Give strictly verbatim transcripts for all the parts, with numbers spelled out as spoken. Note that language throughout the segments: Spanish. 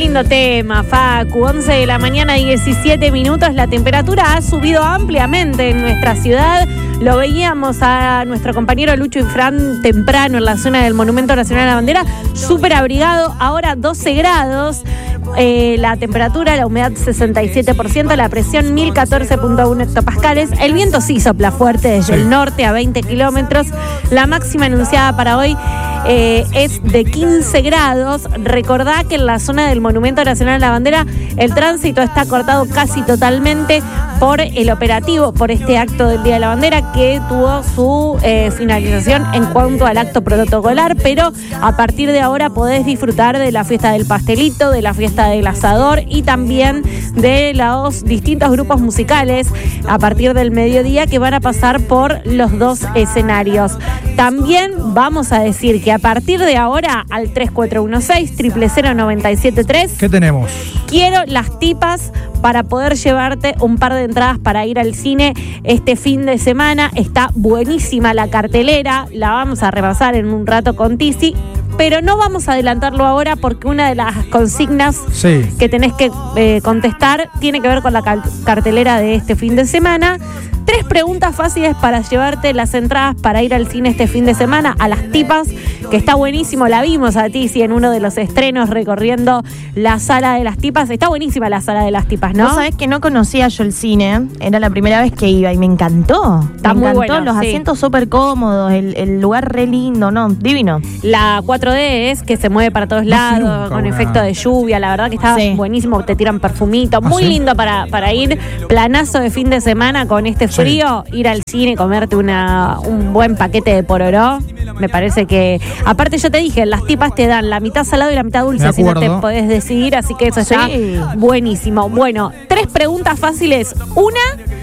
lindo tema, Facu. once de la mañana, diecisiete minutos. La temperatura ha subido ampliamente en nuestra ciudad. Lo veíamos a nuestro compañero Lucho Infran temprano en la zona del Monumento Nacional a la Bandera, súper abrigado. Ahora doce grados. Eh, la temperatura, la humedad sesenta y siete por ciento, la presión mil catorce punto uno hectopascales. El viento sí sopla fuerte desde sí. el norte a veinte kilómetros. La máxima anunciada para hoy eh, es de quince grados. Recordá que en la zona del Monumento Nacional a la Bandera el tránsito está cortado casi totalmente por el operativo, por este acto del Día de la Bandera que tuvo su eh, finalización en cuanto al acto protocolar, pero a partir de ahora podés disfrutar de la fiesta del pastelito, de la fiesta del asador y también de los distintos grupos musicales a partir del mediodía que van a pasar por los dos escenarios. También vamos a decir que a partir de ahora al tres cuatro uno seis, cero cero cero, nueve siete tres, ¿qué tenemos? Quiero las tipas para poder llevarte un par de entradas para ir al cine este fin de semana. Está buenísima la cartelera, la vamos a repasar en un rato con Tizi, pero no vamos a adelantarlo ahora porque una de las consignas sí. que tenés que eh, contestar tiene que ver con la cal- cartelera de este fin de semana. Tres preguntas fáciles para llevarte las entradas para ir al cine este fin de semana a las tipas, que está buenísimo. La vimos a Tizi en uno de los estrenos recorriendo la sala de las tipas. Está buenísima la sala de las tipas, ¿no? Vos sabés que no conocía yo el cine, era la primera vez que iba y me encantó. Está me muy encantó, bueno, los sí. asientos súper cómodos, el, el lugar re lindo, ¿no? Divino. La cuatro D es que se mueve para todos no lados, con una... efecto de lluvia. La verdad que está sí. buenísimo, te tiran perfumito. Muy ¿Ah, sí? lindo para, para ir, planazo de fin de semana con este frío, sí. ir al cine, comerte una, un buen paquete de pororó. Me parece que, aparte yo te dije, las tipas te dan la mitad salado y la mitad dulce, si no te podés decidir, así que eso está sí. buenísimo. Bueno, tres preguntas fáciles. Una,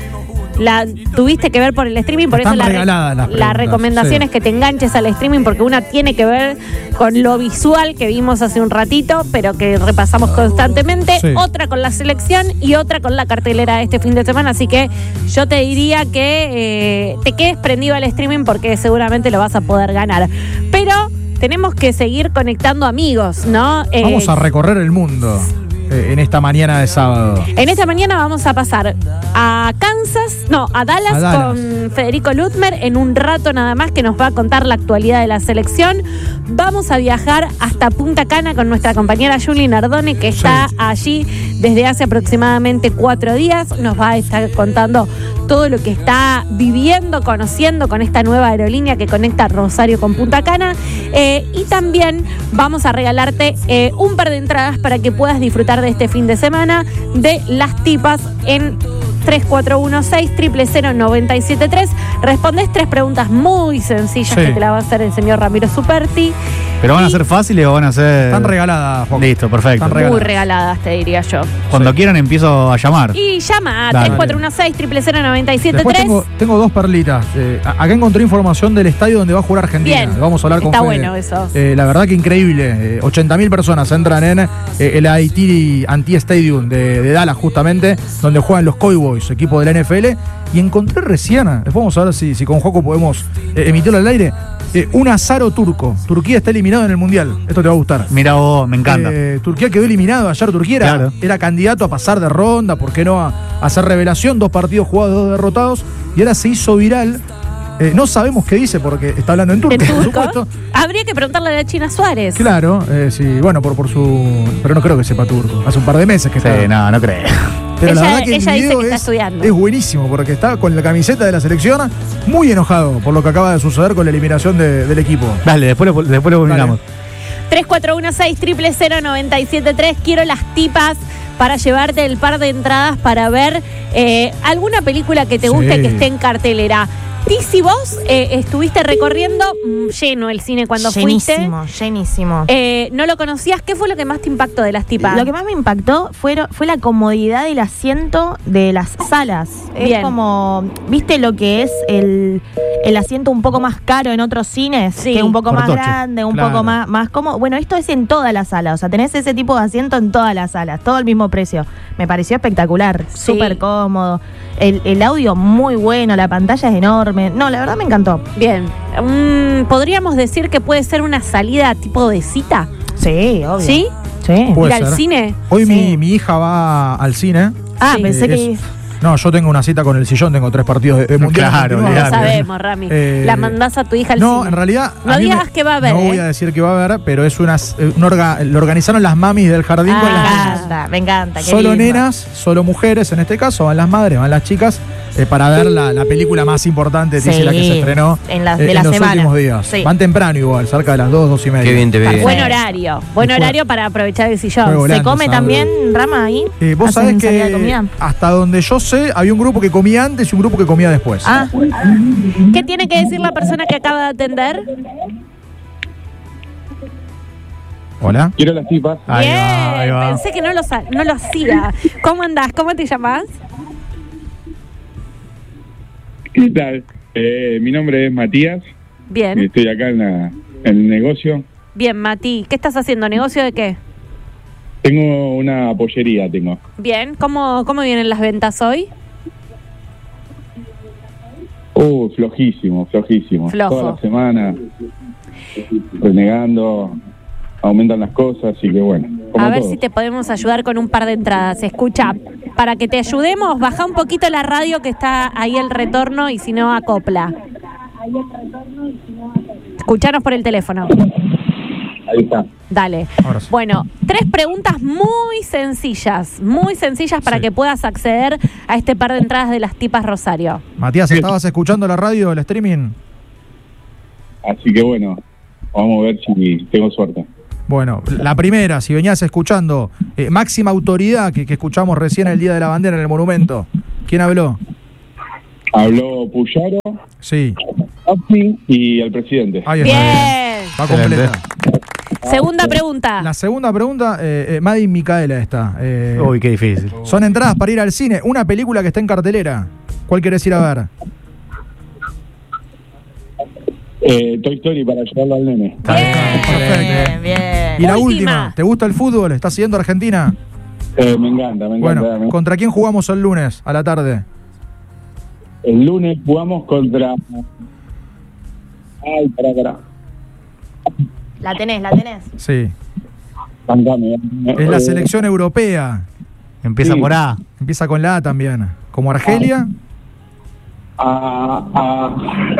la tuviste que ver por el streaming, por Están eso la, las la recomendación sí. es que te enganches al streaming, porque una tiene que ver con lo visual que vimos hace un ratito, pero que repasamos constantemente, sí. otra con la selección y otra con la cartelera de este fin de semana, así que yo te diría que eh, te quedes prendido al streaming porque seguramente lo vas a poder ganar. Pero tenemos que seguir conectando amigos, ¿no? Eh, Vamos a recorrer el mundo. En esta mañana de sábado. En esta mañana vamos a pasar a Kansas, no, a Dallas, a Dallas con Federico Lutmer en un rato nada más, que nos va a contar la actualidad de la selección. Vamos a viajar hasta Punta Cana con nuestra compañera Julie Nardone, que está sí. allí desde hace aproximadamente cuatro días. Nos va a estar contando todo lo que está viviendo, conociendo con esta nueva aerolínea que conecta Rosario con Punta Cana. Eh, y también vamos a regalarte eh, un par de entradas para que puedas disfrutar de este fin de semana de las tipas en tres cuatro uno seis, cero cero cero, nueve siete tres. Respondés tres preguntas muy sencillas sí. que te la va a hacer el señor Ramiro Superti. ¿Pero van y... a ser fáciles o van a ser...? Están regaladas, Juan. Listo, perfecto. Están regaladas. Muy regaladas, te diría yo. Cuando sí. quieran empiezo a llamar. Y llama a tres cuatro uno seis, cero cero cero, nueve siete tres. Tengo, tengo dos perlitas. Eh, acá encontré información del estadio donde va a jugar Argentina. Bien. Vamos a hablar con Está Fede. bueno eso. Eh, la verdad que increíble. Eh, ochenta mil personas entran en eh, el A T and T Stadium de, de Dallas, justamente, donde juegan los Cowboys, equipo de la N F L. Y encontré recién, después vamos a ver si, si con Joco podemos eh, emitirlo al aire, eh, un azaro turco. Turquía está eliminado en el Mundial. Esto te va a gustar. Mira vos, me encanta. Eh, Turquía quedó eliminado ayer. Turquía era, claro. era candidato a pasar de ronda, ¿por qué no? A, a hacer revelación. Dos partidos jugados, dos derrotados. Y ahora se hizo viral. Eh, no sabemos qué dice porque está hablando en turco, ¿En turco? por supuesto. Habría que preguntarle a la China Suárez. Claro, eh, sí, bueno, por, por su... Pero no creo que sepa turco. Hace un par de meses que sí, está... no, no creo. Pero ella la verdad que ella el dice video que está es, estudiando. Es buenísimo porque está con la camiseta de la selección muy enojado por lo que acaba de suceder con la eliminación de, del equipo. Dale, después lo, después lo miramos. tres cuatro uno seis, cero cero cero, nueve siete tres. Quiero las tipas para llevarte el par de entradas para ver eh, alguna película que te guste sí. que esté en cartelera. Tizi, vos eh, estuviste recorriendo mmm, lleno el cine cuando llenísimo, fuiste. Llenísimo, eh, ¿No lo conocías? ¿Qué fue lo que más te impactó de las tipas? Lo que más me impactó fue, fue la comodidad del asiento de las salas. Bien. Es como, ¿viste lo que es el, el asiento un poco más caro en otros cines? Sí. Que es un poco Portoche. Más grande, un claro. poco más, más cómodo. Bueno, esto es en todas las salas. O sea, tenés ese tipo de asiento en todas las salas. Todo al mismo precio. Me pareció espectacular. Sí. Súper cómodo. El, el audio muy bueno. La pantalla es enorme. No, la verdad me encantó. Bien. Um, ¿Podríamos decir que puede ser una salida tipo de cita? Sí, obvio. ¿Sí? Sí. ¿Ir al cine? Hoy Sí. mi, mi hija va al cine. Ah, Sí. pensé Eh, que... es- No, yo tengo una cita con el sillón, tengo tres partidos de, de mundial. Claro, continuados. Lo olvidate. sabemos, Rami. Eh, la mandás a tu hija al No, cine. en realidad. No a mí digas me- que va a haber, No ¿eh? voy a decir que va a haber, pero es unas. eh, un orga- lo organizaron las mamis del jardín Ah, con las Me nenas. encanta, me encanta. qué Solo lindo. nenas, solo mujeres en este caso, van las madres, van las chicas, eh, para ver la, la película más importante, Sí, dice la que se estrenó en la- eh, de en la los semana. últimos días. Sí. Van temprano igual, cerca de las dos, dos y media. Qué bien te ve. Buen horario. Buen Y fue- horario para aprovechar el sillón. Fue ¿Se volando, come ¿sabes? también, Rama, ahí? Eh, vos ¿Hacen sabés salida de que comida? hasta donde yo sé, había un grupo que comía antes y un grupo que comía después. Ah, ¿Qué tiene que decir la persona que acaba de atender? Hola. Quiero las tipas. Ahí Bien, va, ahí va. pensé que no lo, sa- no lo hacía. ¿Cómo andás? ¿Cómo te llamás? ¿Qué tal? Eh, mi nombre es Matías. Bien, Estoy acá en, la, en el negocio. bien, Mati. ¿Qué estás haciendo? ¿Negocio de qué? Tengo una pollería, tengo. Bien, ¿cómo, cómo vienen las ventas hoy? Uh, flojísimo, flojísimo. Flojo. Toda la semana renegando, aumentan las cosas, así que bueno. Como A ver todo. si te podemos ayudar con un par de entradas. Escucha, para que te ayudemos, baja un poquito la radio que está ahí el retorno y si no, acopla. Escuchanos por el teléfono. Ahí está. Dale. Ahora sí. Bueno, tres preguntas muy sencillas, muy sencillas para Sí. que puedas acceder a este par de entradas de las tipas Rosario. Matías, ¿estabas escuchando la radio, el streaming? Así que bueno, vamos a ver si tengo suerte. Bueno, la primera, si venías escuchando, eh, máxima autoridad que, que escuchamos recién el Día de la Bandera en el Monumento. ¿Quién habló? Habló Puyaro, Sí, Apsi y el presidente. ahí está. Bien. Va completa. Segunda pregunta. La segunda pregunta, eh, eh, Madi Micaela está. Eh, Uy, qué difícil. son entradas para ir al cine. Una película que está en cartelera. ¿Cuál querés ir a ver? Eh, Toy Story para llevarlo al nene. bien, bien. Y la Última. última, ¿te gusta el fútbol? ¿Estás siguiendo Argentina? Eh, me encanta, me encanta. Bueno, Me- ¿contra quién jugamos el lunes a la tarde? El lunes jugamos contra... Ay, pará, pará. La tenés, la tenés. Sí. Bancame, bancame. Es la Eh, selección europea. Empieza Sí. por A. Empieza con la A también. Como Argelia. a- a-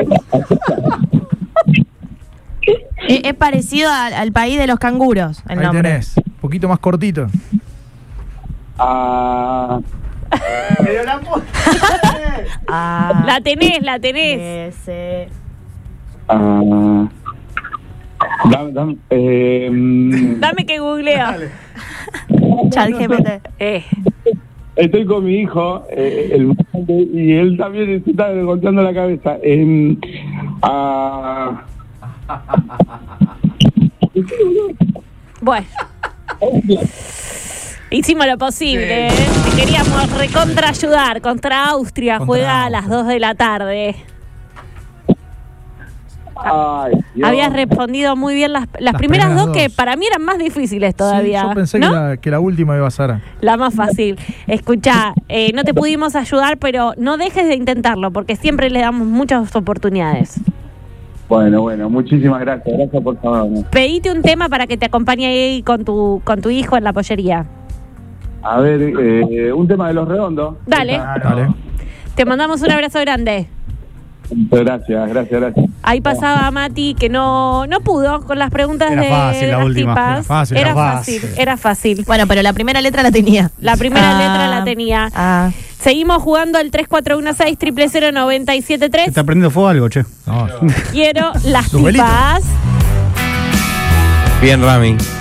Es, es parecido al, al país de los canguros, el Ahí nombre. tenés. Un poquito más cortito. a- Ah, La tenés, la tenés. ese. a- dame, dame, eh, mm, Dame que googleo. Chat G P T. Eh, estoy con mi hijo, eh, el más grande, y él también se está golpeando la cabeza. Eh, a- bueno. Hicimos lo posible, ¿eh? Te queríamos recontra ayudar. Contra Austria Contra juega a Austria. las dos de la tarde. ay, Dios. Habías respondido muy bien las, las, Las primeras, primeras dos, que dos. para mí eran más difíciles todavía. Sí, yo pensé ¿no? que, la, que la última iba a ser. La más fácil. Escucha, eh, no te pudimos ayudar, pero no dejes de intentarlo, porque siempre le damos muchas oportunidades. Bueno, bueno, muchísimas gracias. Gracias por favor. Pedite un tema para que te acompañe ahí con tu, con tu hijo en la pollería. A ver, eh, un tema de Los Redondos. Dale, Dale. te mandamos un abrazo grande. Gracias, gracias, gracias. Ahí pasaba Mati que no, no pudo con las preguntas Era de fácil la las última. tipas. Era fácil, era era fácil, fácil. era fácil. Bueno, pero la primera letra la tenía. La primera Ah. letra la tenía. Ah. Seguimos jugando al tres cuatro uno seis, cero cero cero, nueve siete ¿Se tres. está prendiendo fuego algo, che? No, Quiero las Duelito. tipas. Bien, Rami.